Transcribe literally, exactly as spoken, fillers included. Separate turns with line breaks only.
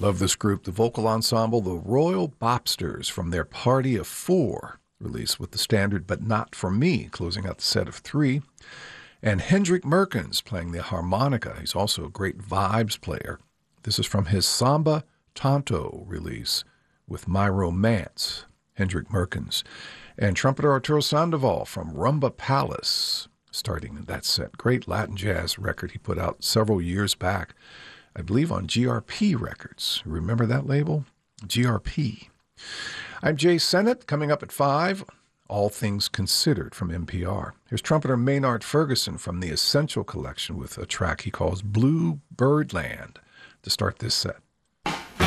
Love this group, the vocal ensemble, the Royal Bopsters, from their Party of Four release with the standard But Not For Me, closing out the set of three. And Hendrik Merkens playing the harmonica. He's also a great vibes player. This is from his Samba Tanto release with My Romance, Hendrik Merkens. And trumpeter Arturo Sandoval from Rumba Palace, starting in that set. Great Latin jazz record he put out several years back, I believe on G R P Records. Remember that label? G R P. I'm Jay Sennett, coming up at five. All Things Considered from N P R. Here's trumpeter Maynard Ferguson from the Essential Collection with a track he calls Blue Birdland to start this set.